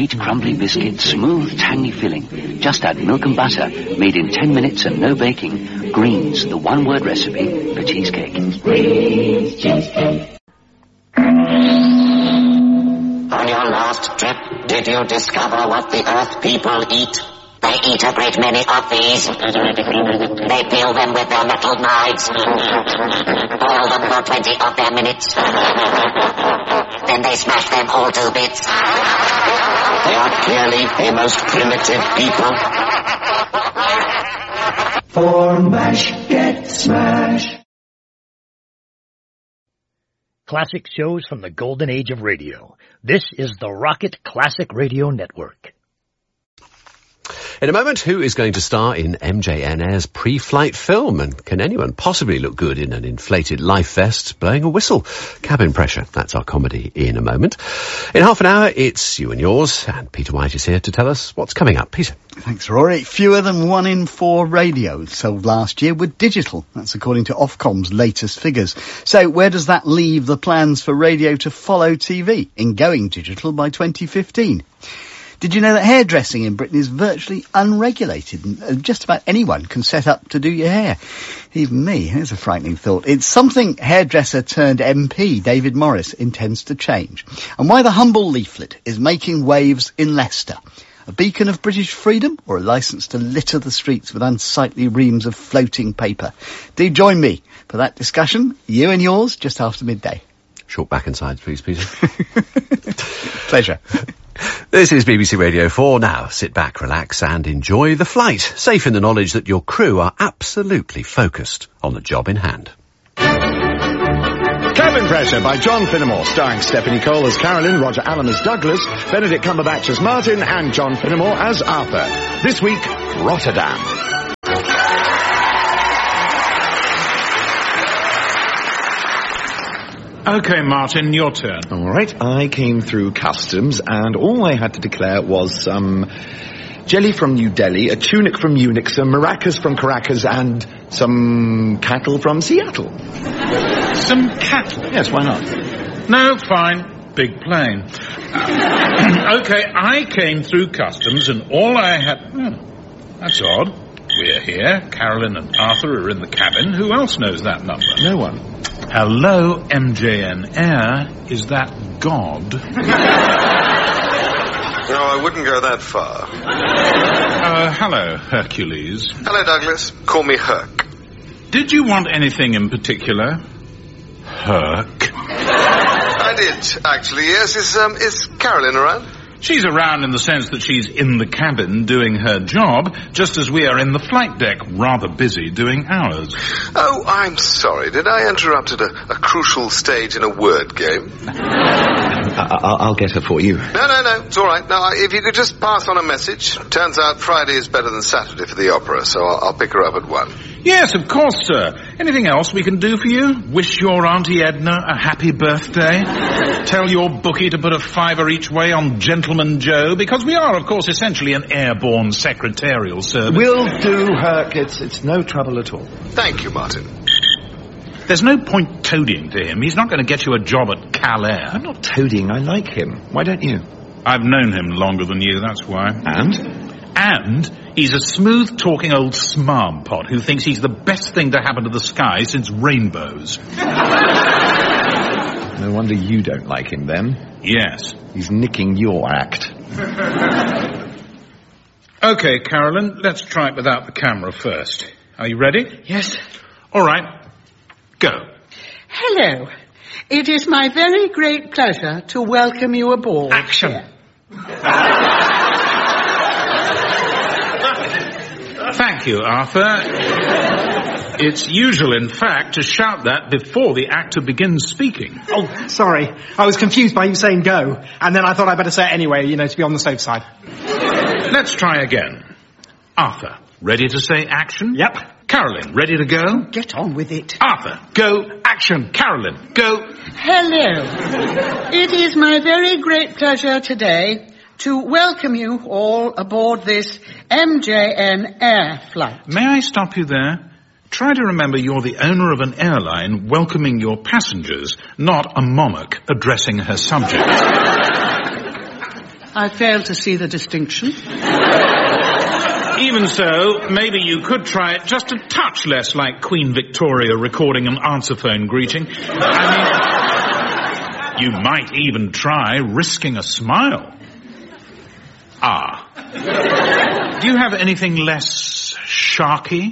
sweet, crumbly biscuit, smooth, tangy filling. Just add milk and butter, made in 10 minutes and no baking. Greens, the one-word recipe for cheesecake. Greens cheesecake. On your last trip, did you discover what the Earth people eat? They eat a great many of these. They peel them with their metal knives. Boil them for 20 of their minutes. Then they smash them all to bits. They are clearly the most primitive people. For mash, get smash. Classic shows from the golden age of radio. This is the Rocket Classic Radio Network. In a moment, who is going to star in MJN Air's pre-flight film? And can anyone possibly look good in an inflated life vest blowing a whistle? Cabin Pressure, that's our comedy in a moment. In half an hour, it's You and Yours, and Peter White is here to tell us what's coming up. Peter. Thanks, Rory. Fewer than 1 in 4 radios sold last year were digital. That's according to Ofcom's latest figures. So where does that leave the plans for radio to follow TV in going digital by 2015? Did you know that hairdressing in Britain is virtually unregulated and just about anyone can set up to do your hair? Even me. Here's a frightening thought. It's something hairdresser turned MP David Morris intends to change. And why the humble leaflet is making waves in Leicester. A beacon of British freedom or a licence to litter the streets with unsightly reams of floating paper? Do join me for that discussion. You and Yours just after midday. Short back and sides, please, Peter. Pleasure. This is BBC Radio 4. Now, sit back, relax and enjoy the flight, safe in the knowledge that your crew are absolutely focused on the job in hand. Cabin Pressure by John Finnemore, starring Stephanie Cole as Carolyn, Roger Allam as Douglas, Benedict Cumberbatch as Martin and John Finnemore as Arthur. This week, Rotterdam. OK, Martin, your turn. All right, I came through customs and all I had to declare was some jelly from New Delhi, a tunic from Munich, some maracas from Caracas and some cattle from Seattle. Some cattle? Yes, why not? No, fine. Big plane. OK, I came through customs and all I had... that's odd. We're here. Carolyn and Arthur are in the cabin. Who else knows that number? No one. Hello, MJN Air. Is that God? No, I wouldn't go that far. Hello, Hercules. Hello, Douglas. Call me Herc. Did you want anything in particular? Herc? I did, actually, yes. Is Carolyn around? She's around in the sense that she's in the cabin doing her job, just as we are in the flight deck, rather busy doing ours. Oh, I'm sorry. Did I interrupt at a crucial stage in a word game? I'll get her for you. No. It's all right. Now, if you could just pass on a message. Turns out Friday is better than Saturday for the opera, so I'll pick her up at 1. Yes, of course, sir. Anything else we can do for you? Wish your Auntie Edna a happy birthday? Tell your bookie to put a $5 each way on Gentleman Joe? Because we are, of course, essentially an airborne secretarial service. Will do, Herc. It's no trouble at all. Thank you, Martin. There's no point toadying to him. He's not going to get you a job at Calais. I'm not toadying. I like him. Why don't you? I've known him longer than you, that's why. And he's a smooth-talking old smarmpot who thinks he's the best thing to happen to the sky since rainbows. No wonder you don't like him, then. Yes. He's nicking your act. OK, Carolyn, let's try it without the camera first. Are you ready? Yes. All right. Go. Hello. It is my very great pleasure to welcome you aboard. Action. Thank you, Arthur. It's usual, in fact, to shout that before the actor begins speaking. Oh, sorry. I was confused by you saying go, and then I thought I'd better say it anyway, to be on the safe side. Let's try again. Arthur, ready to say action? Yep. Carolyn, ready to go? Get on with it. Arthur, go. Action. Carolyn, go. Hello. It is my very great pleasure today to welcome you all aboard this MJN Air flight. May I stop you there? Try to remember you're the owner of an airline welcoming your passengers, not a monarch addressing her subjects. I fail to see the distinction. Even so, maybe you could try it just a touch less like Queen Victoria recording an answer phone greeting. I mean, you might even try risking a smile. Do you have anything less sharky?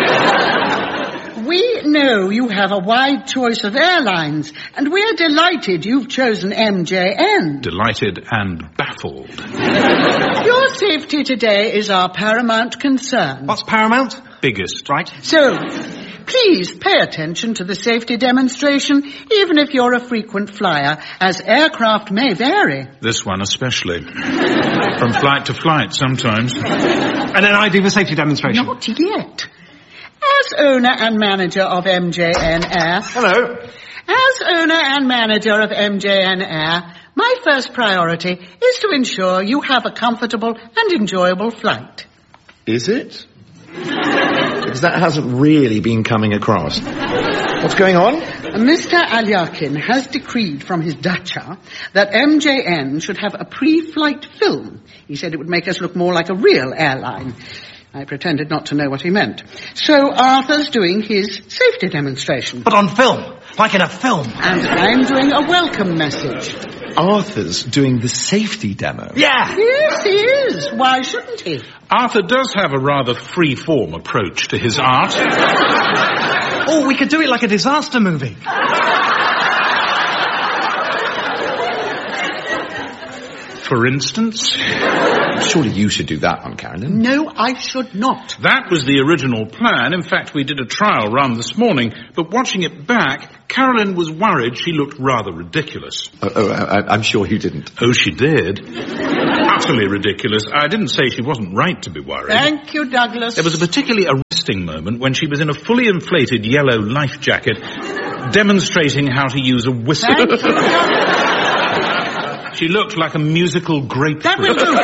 We know you have a wide choice of airlines, and we're delighted you've chosen MJN. Delighted and baffled. Your safety today is our paramount concern. What's paramount? Biggest. Right. So, please pay attention to the safety demonstration, even if you're a frequent flyer, as aircraft may vary. This one especially. From flight to flight sometimes. And then I do the safety demonstration. Not yet. As owner and manager of MJN Air... Hello. As owner and manager of MJN Air, my first priority is to ensure you have a comfortable and enjoyable flight. Is it? Because that hasn't really been coming across. What's going on? Mr. Alyakin has decreed from his dacha that MJN should have a pre-flight film. He said it would make us look more like a real airline. I pretended not to know what he meant. So Arthur's doing his safety demonstration. But on film. Like in a film. And I'm doing a welcome message. Arthur's doing the safety demo. Yeah! Yes, he is. Why shouldn't he? Arthur does have a rather free-form approach to his art. Oh, we could do it like a disaster movie. For instance? Surely you should do that one, Carolyn. No, I should not. That was the original plan. In fact, we did a trial run this morning, but watching it back, Carolyn was worried she looked rather ridiculous. I'm sure you didn't. Oh, she did. Utterly ridiculous. I didn't say she wasn't right to be worried. Thank you, Douglas. There was a particularly arresting moment when she was in a fully inflated yellow life jacket, demonstrating how to use a whistle. Thank you, Douglas. She looked like a musical grapefruit. That will do.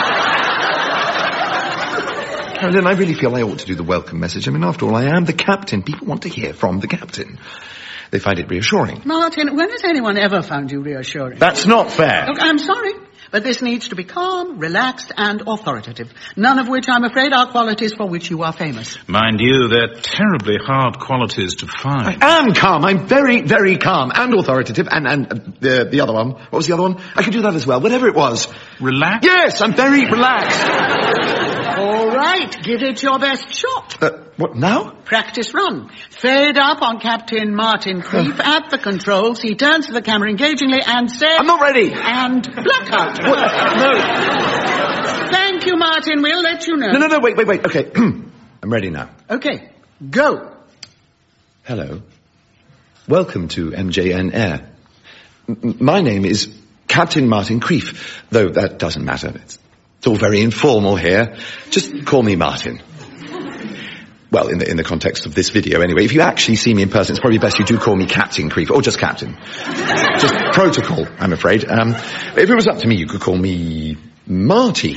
Carolyn, I really feel I ought to do the welcome message. I mean, after all, I am the captain. People want to hear from the captain. They find it reassuring. Martin, when has anyone ever found you reassuring? That's not fair. Look, I'm sorry, but this needs to be calm, relaxed, and authoritative. None of which, I'm afraid, are qualities for which you are famous. Mind you, they're terribly hard qualities to find. I am calm. I'm very, very calm and authoritative. And the other one. What was the other one? I could do that as well. Whatever it was. Relaxed? Yes, I'm very relaxed. All right, give it your best shot. What, now? Practice run. Fade up on Captain Martin Creep at the controls. He turns to the camera engagingly and says... I'm not ready. And blackout. What? No. Thank you, Martin. We'll let you know. No, wait. Okay. I'm ready now. Okay, go. Hello. Welcome to MJN Air. My name is Captain Martin Creef, though that doesn't matter. It's all very informal here. Just call me Martin. Well, in the context of this video, anyway. If you actually see me in person, it's probably best you do call me Captain Creef, or just Captain. Just protocol, I'm afraid. If it was up to me, you could call me Marty.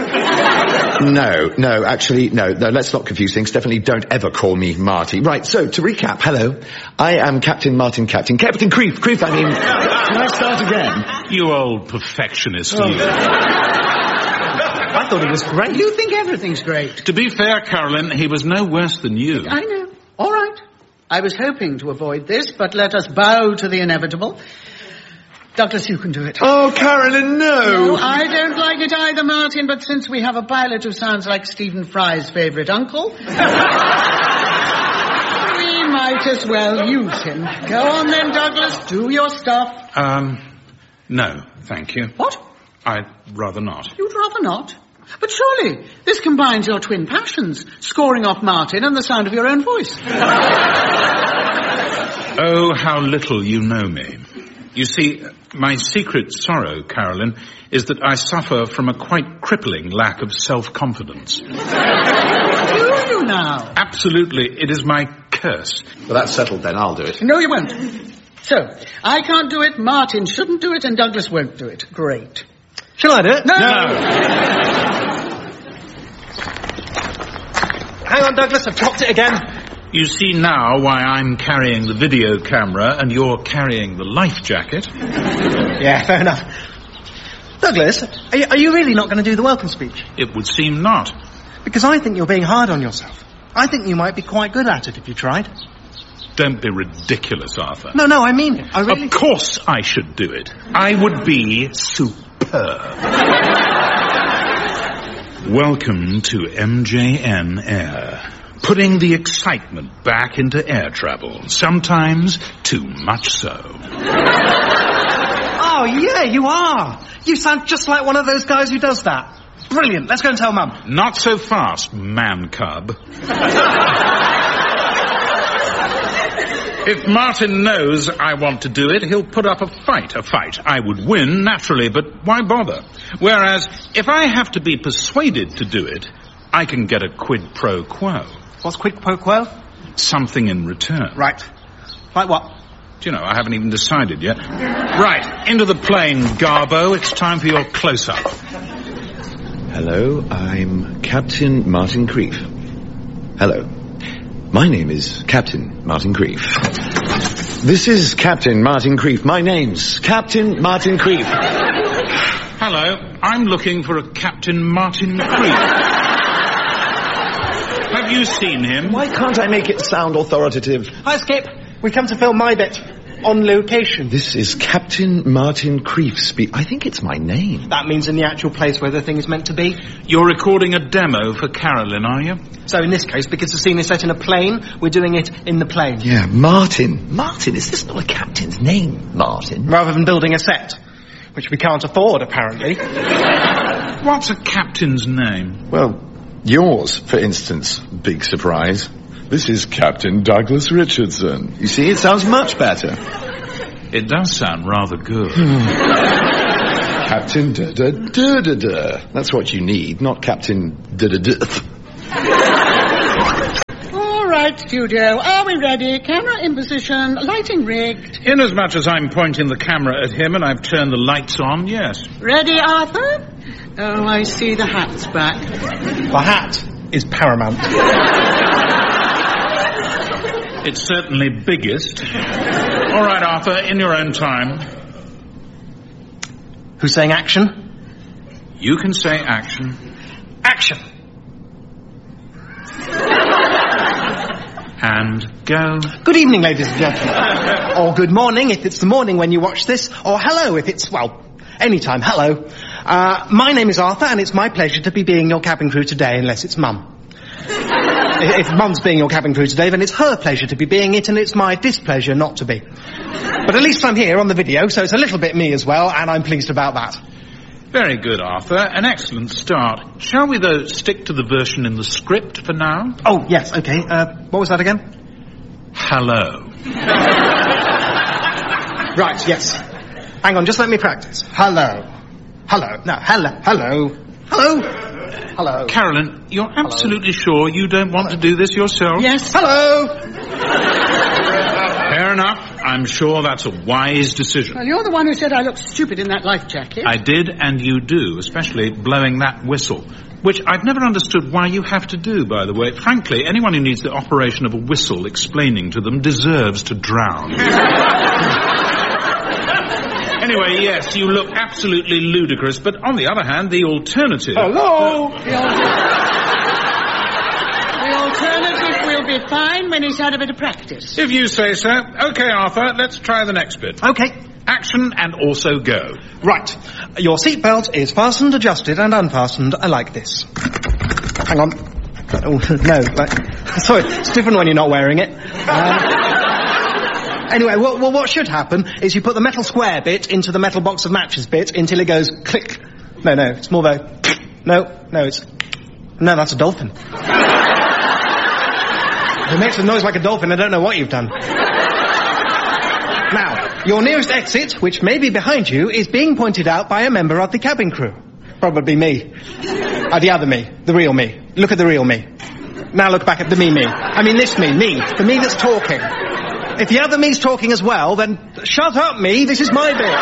No, actually, no, let's not confuse things. Definitely don't ever call me Marty. Right, so, to recap, hello. I am Captain Martin Captain Creef, can I start again? You old perfectionist, you. I thought it was great. You think everything's great. To be fair, Carolyn, he was no worse than you. I know. All right. I was hoping to avoid this, but let us bow to the inevitable. Douglas, you can do it. Oh, Carolyn, no! No, I don't like it either, Martin, but since we have a pilot who sounds like Stephen Fry's favourite uncle, we might as well use him. Go on then, Douglas, do your stuff. No, thank you. What? I'd rather not. You'd rather not? But surely, this combines your twin passions, scoring off Martin and the sound of your own voice. Oh, how little you know me. You see, my secret sorrow, Carolyn, is that I suffer from a quite crippling lack of self-confidence. Do you now? Absolutely, it is my curse. Well, that's settled then, I'll do it. No, you won't. So, I can't do it, Martin shouldn't do it, and Douglas won't do it. Great. Shall I do it? No! Hang on, Douglas, I've dropped it again. You see now why I'm carrying the video camera and you're carrying the life jacket. Yeah, fair enough. Douglas, are you really not going to do the welcome speech? It would seem not. Because I think you're being hard on yourself. I think you might be quite good at it if you tried. Don't be ridiculous, Arthur. No, I mean it. I really... Of course I should do it. I would be superb. Welcome to MJN Air. Putting the excitement back into air travel. Sometimes too much so. Oh, yeah, you are. You sound just like one of those guys who does that. Brilliant. Let's go and tell Mum. Not so fast, man cub. If Martin knows I want to do it, he'll put up a fight. I would win, naturally, but why bother? Whereas, if I have to be persuaded to do it, I can get a quid pro quo. What's quid pro quo? Something in return. Right. Like what? Do you know, I haven't even decided yet. Right, into the plane, Garbo. It's time for your close-up. Hello, I'm Captain Martin Creef. Hello. My name is Captain Martin Creef. This is Captain Martin Creef. My name's Captain Martin Creef. Hello, I'm looking for a Captain Martin Creef. Have you seen him? Why can't I make it sound authoritative? Hi, Skip. We come to film my bit. On location. This is Captain Martin Creef I think it's my name. That means in the actual place where the thing is meant to be. You're recording a demo for Carolyn, are you? So in this case, because the scene is set in a plane, we're doing it in the plane. Yeah, Martin. Martin, is this not a captain's name, Martin? Rather than building a set, which we can't afford, apparently. What's a captain's name? Well, yours, for instance. Big surprise. This is Captain Douglas Richardson. You see, it sounds much better. It does sound rather good. Captain da-da-da-da-da. That's what you need, not Captain da-da-da. All right, studio. Are we ready? Camera in position. Lighting rigged. Inasmuch as I'm pointing the camera at him and I've turned the lights on, yes. Ready, Arthur? Oh, I see the hat's back. The hat is paramount. It's certainly biggest. All right, Arthur, in your own time. Who's saying action? You can say action. Action! And go. Good evening, ladies and gentlemen. Or good morning, if it's the morning when you watch this. Or hello, if it's, well, anytime. Hello. My name is Arthur, and it's my pleasure to be being your cabin crew today, unless it's Mum. If Mum's being your cabin crew today, then it's her pleasure to be being it, and it's my displeasure not to be. But at least I'm here on the video, so it's a little bit me as well, and I'm pleased about that. Very good, Arthur. An excellent start. Shall we, though, stick to the version in the script for now? Oh, yes, okay. What was that again? Hello. Right, yes. Hang on, just let me practice. Hello. Hello. No, hello. Hello. Hello. Hello. Carolyn, you're absolutely sure you don't want to do this yourself? Yes. Hello. Fair enough. I'm sure that's a wise decision. Well, you're the one who said I look stupid in that life jacket. I did, and you do, especially blowing that whistle. Which I've never understood why you have to do, by the way. Frankly, anyone who needs the operation of a whistle explaining to them deserves to drown. Anyway, yes, you look absolutely ludicrous, but on the other hand, the alternative... Hello! The alternative will be fine when he's had a bit of practice. If you say so. Okay, Arthur, let's try the next bit. Okay. Action and also go. Right. Your seatbelt is fastened, adjusted, and unfastened like this. Hang on. Oh, no. Sorry, it's different when you're not wearing it. Anyway, well, what should happen is you put the metal square bit into the metal box of matches bit until it goes click. No, it's more though. No, that's a dolphin. If it makes a noise like a dolphin, I don't know what you've done. Now, your nearest exit, which may be behind you, is being pointed out by a member of the cabin crew. Probably me. The other me. The real me. Look at the real me. Now look back at the me. I mean this me. The me that's talking. If the other me's talking as well, then shut up, me. This is my bit.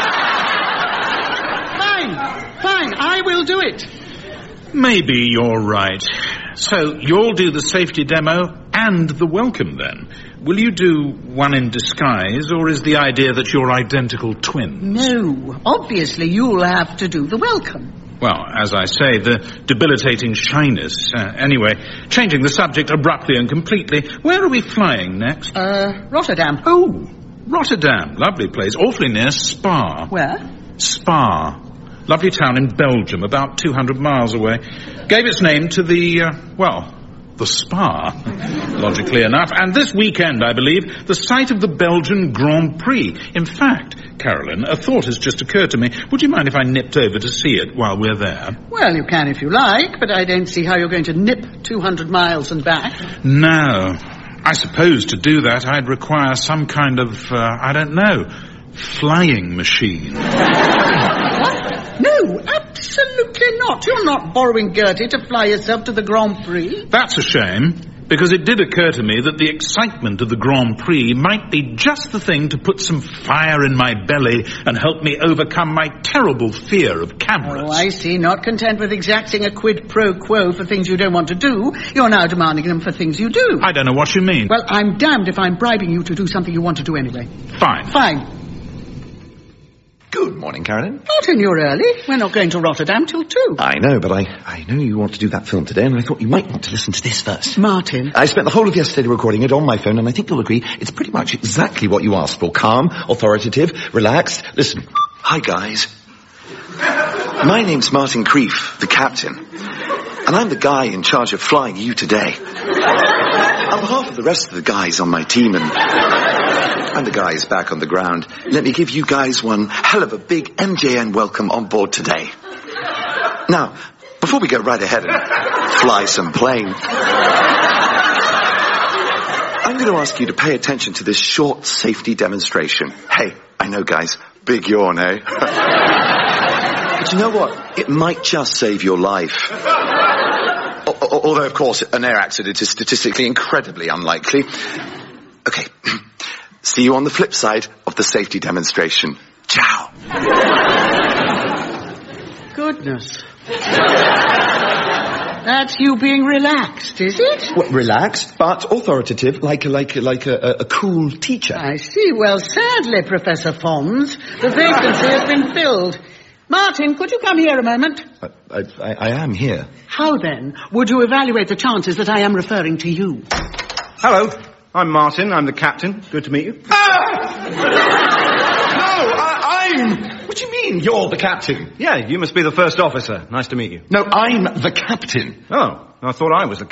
Fine. I will do it. Maybe you're right. So you'll do the safety demo and the welcome, then. Will you do one in disguise, or is the idea that you're identical twins? No. Obviously, you'll have to do the welcome. Well, as I say, the debilitating shyness. Anyway, changing the subject abruptly and completely, where are we flying next? Rotterdam. Oh, Rotterdam. Lovely place. Awfully near Spa. Where? Spa. Lovely town in Belgium, about 200 miles away. Gave its name to the Spa, logically enough. And this weekend, I believe, the site of the Belgian Grand Prix. In fact, Carolyn, a thought has just occurred to me. Would you mind if I nipped over to see it while we're there? Well, you can if you like, but I don't see how you're going to nip 200 miles and back. No. I suppose to do that I'd require some kind of, flying machine. No, absolutely not. You're not borrowing Gertie to fly yourself to the Grand Prix. That's a shame, because it did occur to me that the excitement of the Grand Prix might be just the thing to put some fire in my belly and help me overcome my terrible fear of cameras. Oh, I see. Not content with exacting a quid pro quo for things you don't want to do, you're now demanding them for things you do. I don't know what you mean. Well, I'm damned if I'm bribing you to do something you want to do anyway. Fine. Fine. Good morning, Carolyn. Martin, you're early. We're not going to Rotterdam till 2. I know, but I know you want to do that film today, and I thought you might want to listen to this first. Martin. I spent the whole of yesterday recording it on my phone, and I think you'll agree it's pretty much exactly what you asked for. Calm, authoritative, relaxed. Listen. Hi, guys. My name's Martin Creef, the captain, and I'm the guy in charge of flying you today. On behalf of the rest of the guys on my team and the guys back on the ground, let me give you guys one hell of a big MJN welcome on board today. Now, before we go right ahead and fly some plane, I'm going to ask you to pay attention to this short safety demonstration. Hey, I know, guys, big yawn, eh? But you know what? It might just save your life. Although, of course, an air accident is statistically incredibly unlikely. Okay. See you on the flip side of the safety demonstration. Ciao. Goodness. That's you being relaxed, is it? Well, relaxed, but authoritative, like a cool teacher. I see. Well, sadly, Professor Fons, the vacancy has been filled. Martin, could you come here a moment? I am here. How, then, would you evaluate the chances that I am referring to you? Hello, I'm Martin. I'm the captain. Good to meet you. I'm... What do you mean, you're the captain? Yeah, you must be the first officer. Nice to meet you. No, I'm the captain. Oh, I thought I was the